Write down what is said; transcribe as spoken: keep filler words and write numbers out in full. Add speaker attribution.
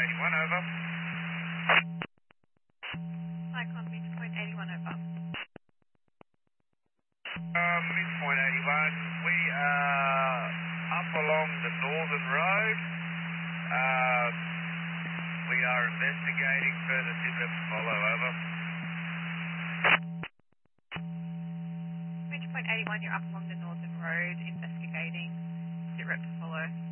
Speaker 1: eighty-one, over.
Speaker 2: Cyclone midpoint eighty-one over.
Speaker 1: Uh, midpoint eighty-one, we are up along the northern road. Uh, we are investigating further sitrep to follow, over.
Speaker 2: Midpoint eighty-one, you're up along the northern road investigating. Sit rep to follow.